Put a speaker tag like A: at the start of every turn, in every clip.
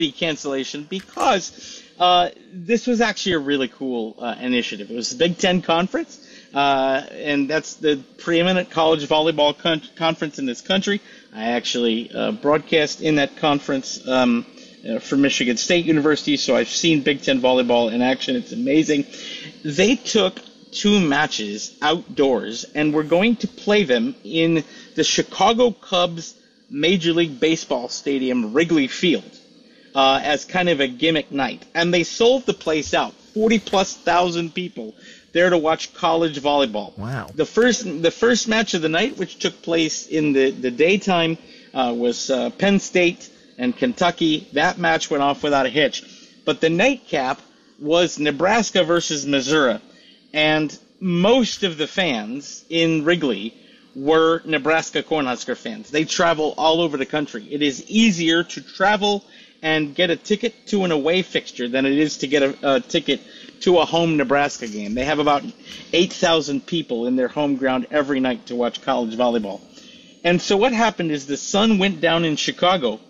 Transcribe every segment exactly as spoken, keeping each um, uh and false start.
A: be cancellation because uh, this was actually a really cool uh, initiative. It was the Big Ten Conference, uh, and that's the preeminent college volleyball con- conference in this country. I actually uh, broadcast in that conference um, uh, for Michigan State University, so I've seen Big Ten volleyball in action. It's amazing. They took two matches outdoors, and we're going to play them in the Chicago Cubs Major League Baseball Stadium, Wrigley Field, uh, as kind of a gimmick night. And they sold the place out, forty plus thousand people there to watch college volleyball.
B: Wow.
A: The first the first match of the night, which took place in the, the daytime, uh, was uh, Penn State and Kentucky. That match went off without a hitch. But the nightcap was Nebraska versus Missouri. And most of the fans in Wrigley were Nebraska Cornhusker fans. They travel all over the country. It is easier to travel and get a ticket to an away fixture than it is to get a, a ticket to a home Nebraska game. They have about eight thousand people in their home ground every night to watch college volleyball. And so what happened is the sun went down in Chicago,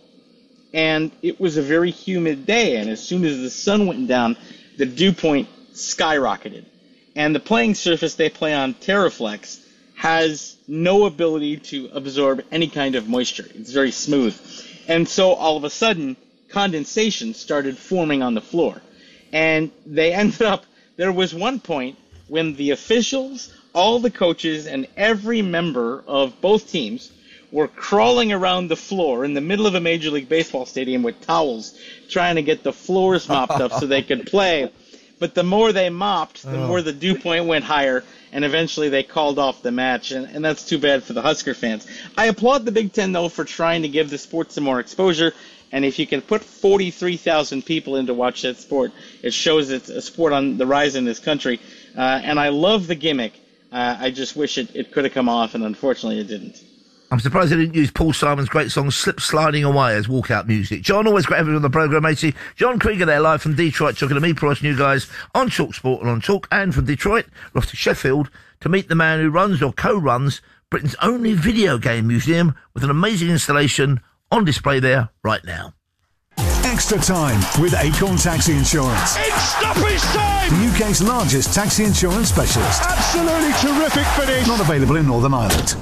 A: and it was a very humid day. And as soon as the sun went down, the dew point skyrocketed. And the playing surface they play on, Terraflex, has no ability to absorb any kind of moisture. It's very smooth. And so all of a sudden, condensation started forming on the floor. And they ended up, there was one point when the officials, all the coaches, and every member of both teams were crawling around the floor in the middle of a Major League Baseball stadium with towels, trying to get the floors mopped up so they could play. But the more they mopped, the oh. more the dew point went higher, and eventually they called off the match, and, and that's too bad for the Husker fans. I applaud the Big Ten, though, for trying to give the sport some more exposure, and if you can put forty-three thousand people in to watch that sport, it shows it's a sport on the rise in this country, uh, and I love the gimmick. Uh, I just wish it, it could have come off, and unfortunately it didn't.
B: I'm surprised they didn't use Paul Simon's great song Slip Sliding Away as walkout music. John, always great having you on the programme, matey. John Krieger there, live from Detroit, talking to me, Price, New Guys, on Talk Sport and on Talk. And from Detroit, we're off to Sheffield to meet the man who runs or co-runs Britain's only video game museum with an amazing installation on display there right now.
C: Extra time with Acorn Taxi Insurance.
D: It's stoppage time!
C: The U K's largest taxi insurance specialist.
D: Absolutely terrific finish!
C: Not available in Northern Ireland.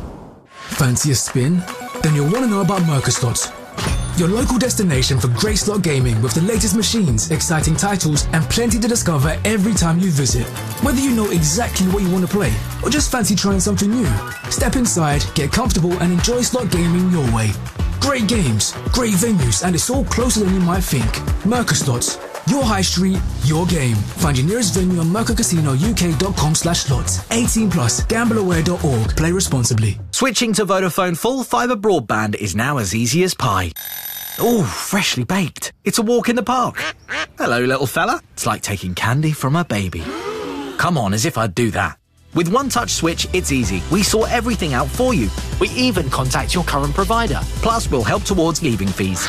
E: Fancy a spin? Then you'll want to know about Mercaslots. Your local destination for great slot gaming with the latest machines, exciting titles, and plenty to discover every time you visit. Whether you know exactly what you want to play, or just fancy trying something new, step inside, get comfortable, and enjoy slot gaming your way. Great games, great venues, and it's all closer than you might think. Mercaslots. Your high street, your game. Find your nearest venue on merca casino u k dot com slash slots. eighteen plus. gamble aware dot org. Play responsibly.
F: Switching to Vodafone full fibre broadband is now as easy as pie. Ooh, freshly baked. It's a walk in the park. Hello, little fella. It's like taking candy from a baby. Come on, as if I'd do that. With One Touch Switch, it's easy. We sort everything out for you. We even contact your current provider. Plus, we'll help towards leaving fees.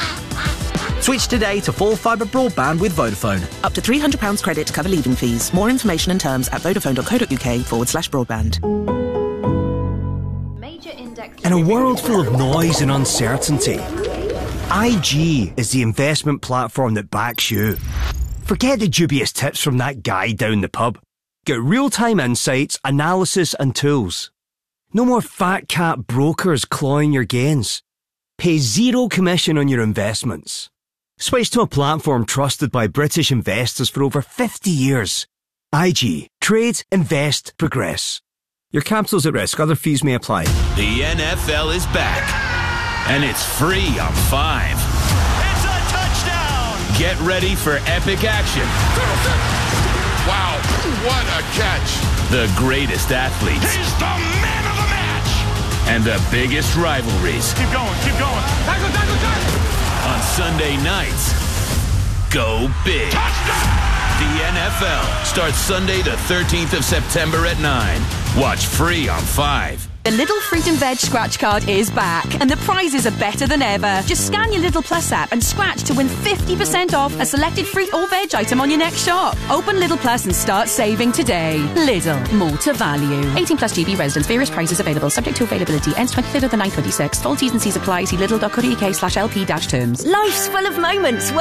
F: Switch today to full fibre broadband with Vodafone.
G: Up to three hundred pounds credit to cover leaving fees. More information and terms at vodafone.co.uk forward slash broadband.
H: In a world full of noise and uncertainty, I G is the investment platform that backs you. Forget the dubious tips from that guy down the pub. Get real-time insights, analysis and tools. No more fat cat brokers clawing your gains. Pay zero commission on your investments. Switch to a platform trusted by British investors for over fifty years. I G. Trade, invest, progress. Your capital's at risk. Other fees may apply.
I: The N F L is back. And it's free on Five.
D: It's a touchdown!
I: Get ready for epic action.
J: Wow, what a catch.
I: The greatest athletes.
D: He's the man of the match!
I: And the biggest rivalries.
D: Keep going, keep going. Tackle, tackle, tackle!
I: On Sunday nights, go big.
D: Touchdown!
I: The N F L starts Sunday the thirteenth of September at nine. Watch free on Five.
K: The Lidl Fruit and Veg scratch card is back, and the prizes are better than ever. Just scan your Lidl Plus app and scratch to win fifty percent off a selected fruit or veg item on your next shop. Open Lidl Plus and start saving today. Lidl, more to value. eighteen plus G B residents. Various prices available, subject to availability. Ends twenty-third of the ninth, twenty-six. Full T's and C's apply. See lidl.co.uk slash lp dash terms.
L: Life's full of moments